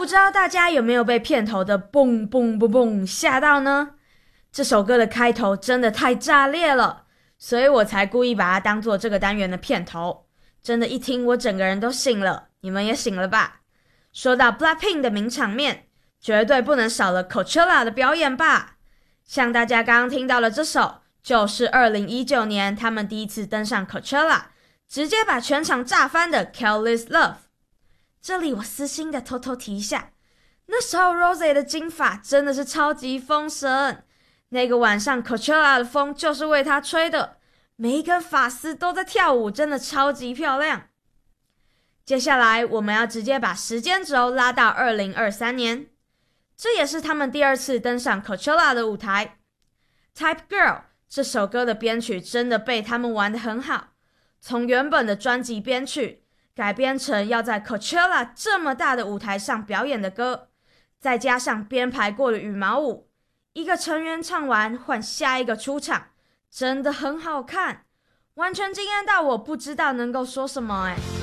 知道大家有没有被片头的蹦蹦蹦蹦吓到呢？这首歌的开头真的太炸裂了，所以我才故意把它当做这个单元的片头。真的，一听我整个人都醒了，你们也醒了吧？说到 Blackpink 的名场面，绝对不能少了 Coachella 的表演吧。像大家刚刚听到的这首，就是2019年他们第一次登上 Coachella， 直接把全场炸翻的 Careless Love。这里我私心的偷偷提一下，那时候 Rosé 的金发真的是超级丰神，那个晚上 Coachella 的风就是为她吹的，每一根发丝都在跳舞，真的超级漂亮。接下来我们要直接把时间轴拉到2023年，这也是他们第二次登上 Coachella 的舞台。Type Girl 这首歌的编曲真的被他们玩得很好，从原本的专辑编曲改编成要在 Coachella 这么大的舞台上表演的歌，再加上编排过的羽毛舞，一个成员唱完换下一个出场，真的很好看，完全惊艳到我不知道能够说什么。